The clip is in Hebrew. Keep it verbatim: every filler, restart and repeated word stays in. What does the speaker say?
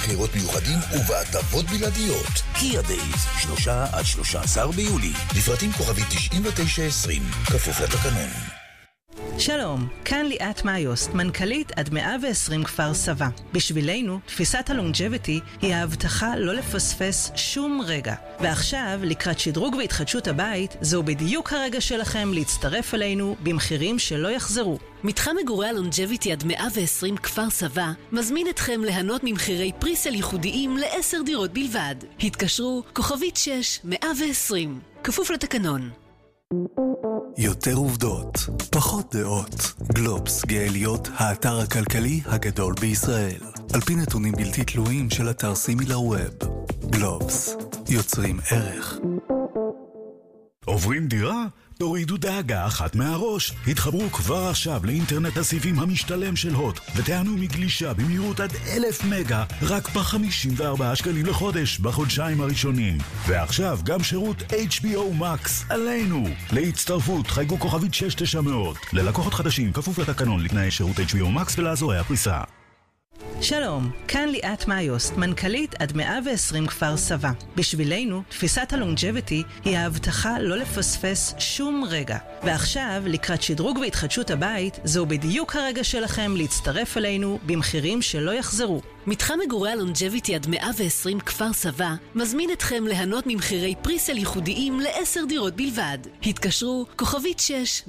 במחירות מיוחדים ובהטבות בלעדיות. קיה דייז, שלושה עד שלושה עשר ביולי. לפרטים כוכבי תשעים ותשע עשרים, כפוף לתקנון. שלום, כאן ליאת מאיוסט, מנכ"לית עד מאה ועשרים כפר סבא. בשבילנו, תפיסת הלונג'ביטי היא ההבטחה לא לפספס שום רגע. ועכשיו, לקראת שדרוג והתחדשות הבית, זהו בדיוק הרגע שלכם להצטרף אלינו במחירים שלא יחזרו. מתחם מגורי הלונג'ביטי עד מאה ועשרים כפר סבא מזמין אתכם ליהנות ממחירי פריסל ייחודיים לעשר דירות בלבד. התקשרו כוכבית שש מאה ועשרים, כפוף לתקנון. יותר עובדות, פחות דעות. גלובס גאליות, האתר הכלכלי הגדול בישראל. על פי נתונים בלתי תלויים של אתר סימילר ווב. גלובס, יוצרים ערך. עוברים דירה? תורידו דאגה אחת מהראש. התחברו כבר עכשיו לאינטרנט הסיבים המשתלם של הוט ותענו מגלישה במהירות עד אלף מגה רק ב-חמישים וארבעה שקלים לחודש בחודשיים הראשונים. ועכשיו גם שירות אייץ' בי או Max עלינו. להצטרפות חייגו כוכבית שש תשע מאות. ללקוחות חדשים כפוף לתקנון לתנאי שירות אייץ' בי או Max ולאזורי הפריסה. שלום, כאן ליאת מאיוסט, מנכ"לית עד מאה ועשרים כפר סבא. בשבילנו, תפיסת הלונג'ביטי היא ההבטחה לא לפספס שום רגע. ועכשיו, לקראת שדרוג והתחדשות הבית, זהו בדיוק הרגע שלכם להצטרף אלינו במחירים שלא יחזרו. מתחם מגורי הלונג'ביטי עד מאה ועשרים כפר סבא מזמין אתכם ליהנות ממחירי פריסל ייחודיים לעשר דירות בלבד. התקשרו כוכבית שש